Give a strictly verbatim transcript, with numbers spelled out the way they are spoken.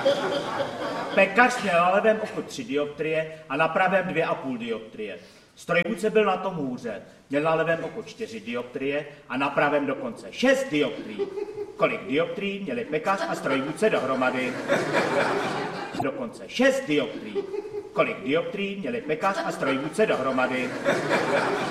Pekař měl na levém oku tři dioptrie a na pravém dvě a půl dioptrie. Strojvůdce byl na tom hůře. Měl na levém oku čtyři dioptrie a na pravém dokonce šest dioptrií. Kolik dioptrií měli pekař a strojvůdce dohromady? Dokonce šest dioptrií. Kolik dioptrií měli pekař a strojvůdce dohromady?